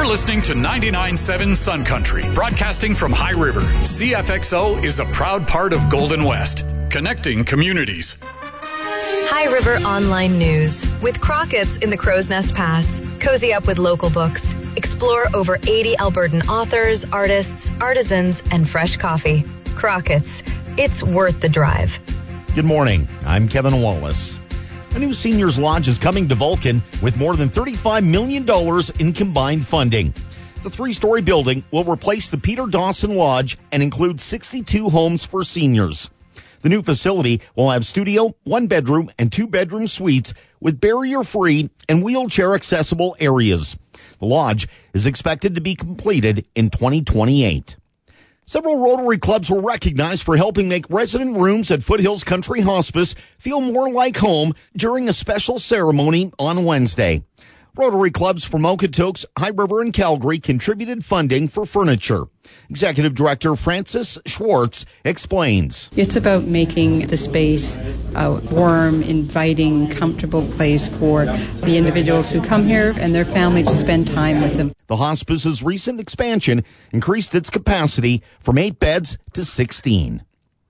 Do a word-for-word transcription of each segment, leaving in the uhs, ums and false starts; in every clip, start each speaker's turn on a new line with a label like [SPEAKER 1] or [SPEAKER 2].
[SPEAKER 1] listening to ninety-nine point seven Sun Country, broadcasting from High River. C F X O is a proud part of Golden West, connecting communities.
[SPEAKER 2] High River Online News. With Crockett's in the Crow's Nest Pass. Cozy up with local books. Explore over eighty Albertan authors, artists, artisans, and fresh coffee. Crockett's. It's worth the drive.
[SPEAKER 3] Good morning. I'm Kevin Wallace. A new seniors lodge is coming to Vulcan with more than thirty-five million dollars in combined funding. The three-story building will replace the Peter Dawson Lodge and include sixty-two homes for seniors. The new facility will have studio, one-bedroom, and two-bedroom suites with barrier-free and wheelchair-accessible areas. The lodge is expected to be completed in twenty twenty-eight. Several Rotary clubs were recognized for helping make resident rooms at Foothills Country Hospice feel more like home during a special ceremony on Wednesday. Rotary clubs from Okotoks, High River, and Calgary contributed funding for furniture. Executive Director Frances Schwartz explains.
[SPEAKER 4] It's about making the space a warm, inviting, comfortable place for the individuals who come here and their family to spend time with them.
[SPEAKER 3] The hospice's recent expansion increased its capacity from eight beds to sixteen.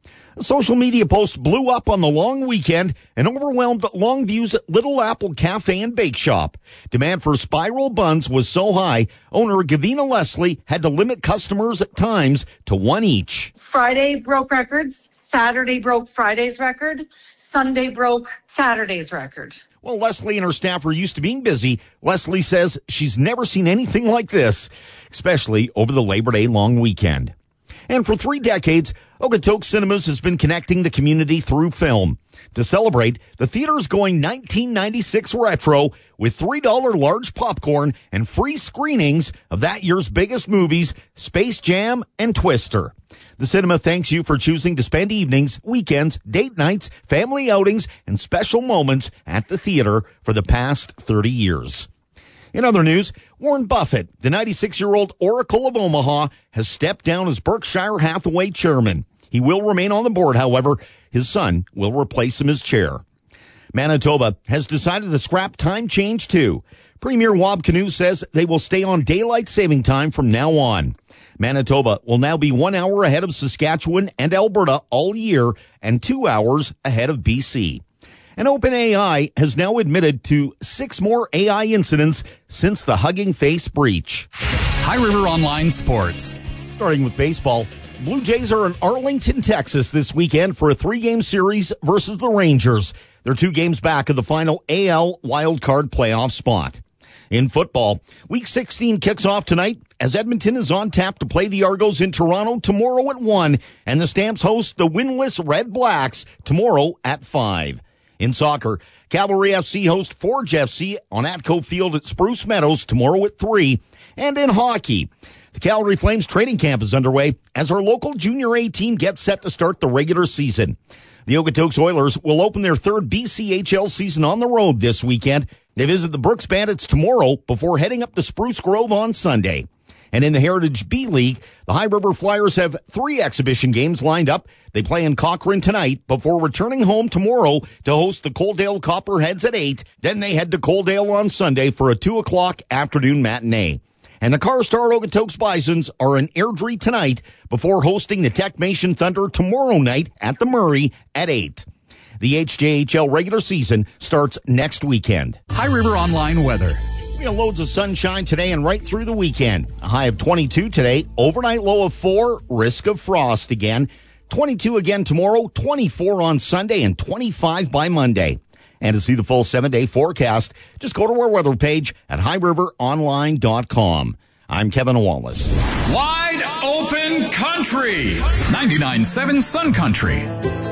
[SPEAKER 3] A social media post blew up on the long weekend and overwhelmed Longview's Little Apple Cafe and Bake Shop. Demand for spiral buns was so high, owner Gavina Leslie had to limit customers at times to one each.
[SPEAKER 5] Friday broke records, Saturday broke Friday's record, Sunday broke Saturday's record.
[SPEAKER 3] Well, Leslie and her staff are used to being busy. Leslie says she's never seen anything like this, especially over the Labor Day long weekend. And for three decades, Okotoks Cinemas has been connecting the community through film. To celebrate, the theater's going nineteen ninety-six retro with three dollars large popcorn and free screenings of that year's biggest movies, Space Jam and Twister. The cinema thanks you for choosing to spend evenings, weekends, date nights, family outings, and special moments at the theater for the past thirty years. In other news, Warren Buffett, the ninety-six-year-old Oracle of Omaha, has stepped down as Berkshire Hathaway chairman. He will remain on the board, however. His son will replace him as chair. Manitoba has decided to scrap time change, too. Premier Wab Kinew says they will stay on daylight saving time from now on. Manitoba will now be one hour ahead of Saskatchewan and Alberta all year and two hours ahead of B C. And OpenAI has now admitted to six more A I incidents since the Hugging Face breach.
[SPEAKER 1] High River Online Sports.
[SPEAKER 3] Starting with baseball, Blue Jays are in Arlington, Texas this weekend for a three-game series versus the Rangers. They're two games back of the final A L wildcard playoff spot. In football, Week sixteen kicks off tonight as Edmonton is on tap to play the Argos in Toronto tomorrow at one, and the Stamps host the winless Red Blacks tomorrow at five. In soccer, Cavalry F C host Forge F C on Atco Field at Spruce Meadows tomorrow at three. And in hockey, the Calgary Flames training camp is underway as our local Junior A team gets set to start the regular season. The Okotoks Oilers will open their third B C H L season on the road this weekend. They visit the Brooks Bandits tomorrow before heading up to Spruce Grove on Sunday. And in the Heritage B League, the High River Flyers have three exhibition games lined up. They play in Cochrane tonight before returning home tomorrow to host the Coaldale Copperheads at eight. Then they head to Coaldale on Sunday for a two o'clock afternoon matinee. And the Carstar Okotoks Bisons are in Airdrie tonight before hosting the Techmation Thunder tomorrow night at the Murray at eight. The H J H L regular season starts next weekend.
[SPEAKER 1] High River Online weather.
[SPEAKER 3] We have loads of sunshine today and right through the weekend. A high of twenty-two today, overnight low of four, risk of frost again. twenty-two again tomorrow, twenty-four on Sunday, and twenty-five by Monday. And to see the full seven-day forecast, just go to our weather page at high river online dot com. I'm Kevin Wallace.
[SPEAKER 1] Wide open country. ninety-nine point seven Sun Country.